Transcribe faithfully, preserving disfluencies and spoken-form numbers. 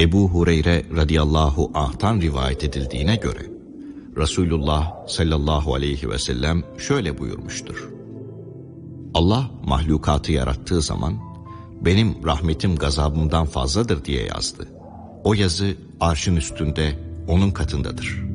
Ebu Hureyre radıyallahu anh'tan rivayet edildiğine göre Resulullah sallallahu aleyhi ve sellem şöyle buyurmuştur: Allah mahlukatı yarattığı zaman benim rahmetim gazabımdan fazladır diye yazdı. O yazı arşın üstünde onun katındadır.